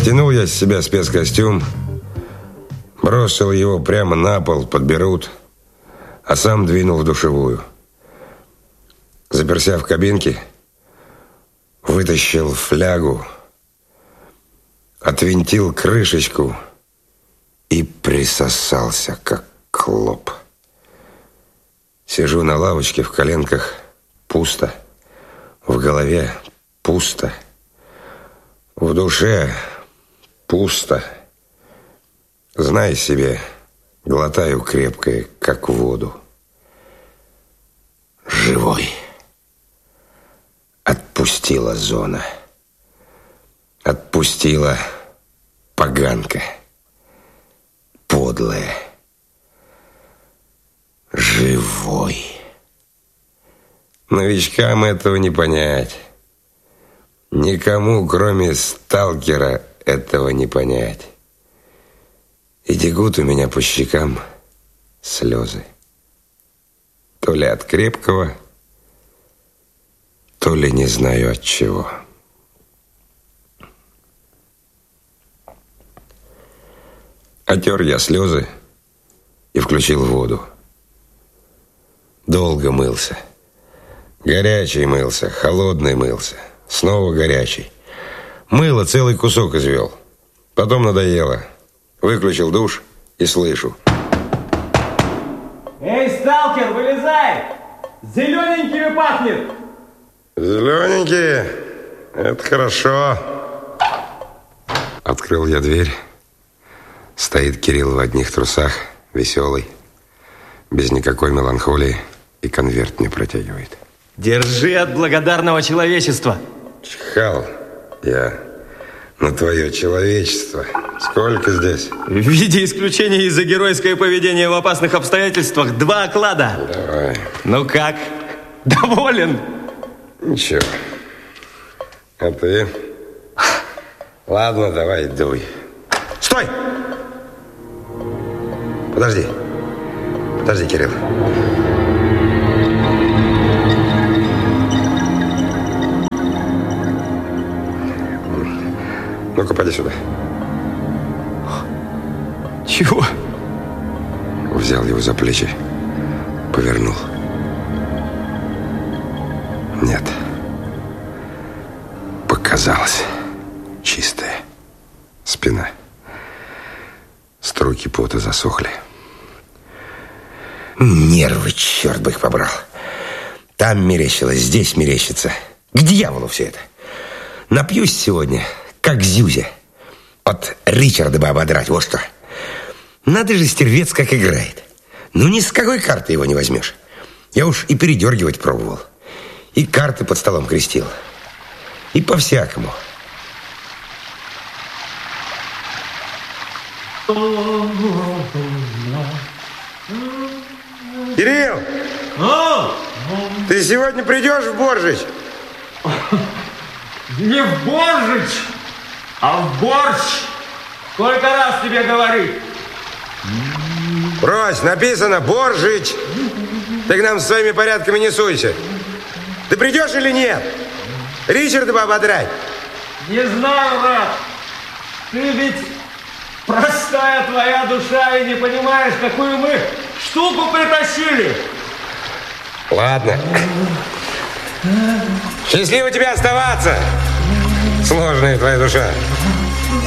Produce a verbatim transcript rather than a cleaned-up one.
Стянул я с себя спецкостюм, бросил его прямо на пол, подберут, а сам двинул в душевую. Заперся в кабинке, вытащил флягу, отвинтил крышечку и присосался, как клоп. Сижу на лавочке в коленках, пусто, в голове пусто, в душе пусто. Знай себе, глотаю крепкое, как воду. Живой. Отпустила зона. Отпустила поганка. Подлая. Живой. Новичкам этого не понять. Никому, кроме сталкера, этого не понять. И текут у меня по щекам слезы. То ли от крепкого, то ли не знаю от чего. Отер я слезы и включил воду. Долго мылся. Горячий мылся, холодный мылся, снова горячий. Мыло целый кусок извел. Потом надоело. Выключил душ и слышу. Эй, сталкер, вылезай! Зелененькими пахнет! Зелененькие? Это хорошо. Открыл я дверь. Стоит Кирилл в одних трусах, веселый, без никакой меланхолии, и конверт мне протягивает. Держи от благодарного человечества. Чихал я на твое человечество. Сколько здесь? В виде исключения из за геройское поведение в опасных обстоятельствах два оклада. Давай. Ну как? Доволен? Ничего. А ты? Ладно, давай, дуй. Стой! Подожди. Подожди, Кирилл. Ну-ка, поди сюда. Чего? Взял его за плечи, повернул. Нет. Показалось. Чистая спина. Струйки пота засохли. Нервы, черт бы их побрал. Там мерещилось, здесь мерещится. К дьяволу все это. Напьюсь сегодня, как Зюзя. От Ричарда бы ободрать, вот что. Надо же, стервец как играет. Ну, ни с какой карты его не возьмешь. Я уж и передергивать пробовал. И карты под столом крестил. И по-всякому. Кирилл! О! Ты сегодня придешь в Боржич? Не в Боржич, а в борщ. Сколько раз тебе говорить? Брось, написано Боржич. Ты к нам с своими порядками не суйся. Ты придешь или нет? Ричарда бы ободрать. Не знаю, брат. Ты ведь простая твоя душа и не понимаешь, какую мы штуку притащили. Ладно. Счастливо тебе оставаться. Сложная твоя душа.